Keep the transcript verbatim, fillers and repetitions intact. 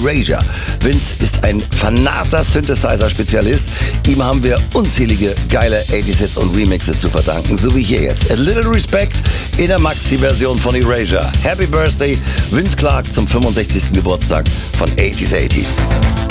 Erasure. Vince ist ein Fanater Synthesizer-Spezialist. Ihm haben wir unzählige geile achtziger Hits und Remixe zu verdanken, so wie hier jetzt. A Little Respect in der Maxi-Version von Erasure. Happy Birthday, Vince Clarke, zum fünfundsechzigsten Geburtstag von achtziger Achtziger.